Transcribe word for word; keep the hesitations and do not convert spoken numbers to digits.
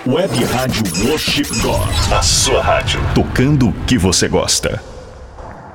Web Rádio Worship God. A sua rádio. Tocando o que você gosta.